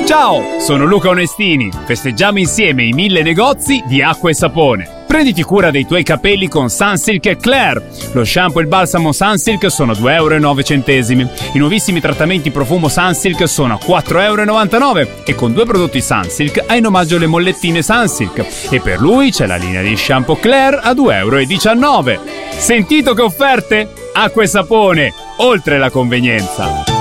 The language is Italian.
Ciao, sono Luca Onestini. Festeggiamo insieme i 1000 negozi di acqua e sapone. Prenditi cura dei tuoi capelli con Sunsilk e Claire. Lo shampoo e il balsamo Sunsilk sono 2,09 €. I nuovissimi trattamenti profumo Sunsilk sono a 4,99 € e con 2 prodotti Sunsilk hai in omaggio le mollettine Sunsilk. E per lui c'è la linea di shampoo Claire a 2,19 €. Sentito che offerte? Acqua e sapone, oltre la convenienza.